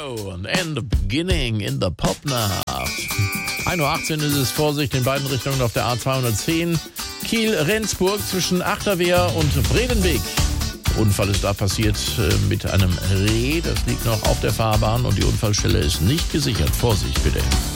Zero and the beginning in the Popnacht. 1:18 Uhr ist es, Vorsicht in beiden Richtungen auf der A210. Kiel-Rendsburg zwischen Achterwehr und Bredenweg. Unfall ist da passiert mit einem Reh. Das liegt noch auf der Fahrbahn und die Unfallstelle ist nicht gesichert. Vorsicht bitte.